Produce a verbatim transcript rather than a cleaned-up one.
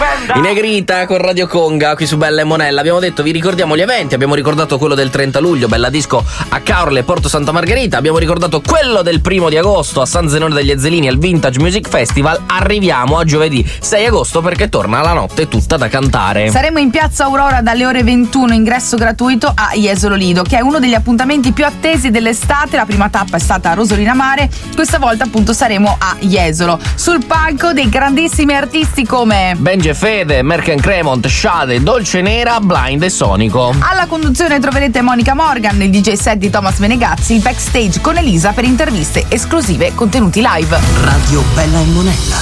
stupenda. In Negrita con Radio Conga qui su Bella e Monella. Abbiamo detto, vi ricordiamo gli eventi. Abbiamo ricordato quello del trenta luglio, Bella Disco a Caorle, Porto Santa Margherita. Abbiamo ricordato quello del primo di agosto a San Zenone degli Ezzelini al Vintage Music Festival. Arriviamo a giovedì sei agosto perché torna la notte tutta da cantare. Saremo in Piazza Aurora dalle ore ventuno, ingresso gratuito a Jesolo Lido, che è uno degli appuntamenti più attesi dell'estate. La prima tappa è stata a Rosolina Mare, questa volta appunto saremo a Jesolo. Sul palco dei grandissimi artisti come Benji Fede, Merken Cremont, Shade, Dolce Nera, Blind e Sonico. Alla conduzione troverete Monica Morgan, il D J set di Thomas Menegazzi, backstage con Elisa per interviste esclusive, contenuti live. Radio Bella e Monella.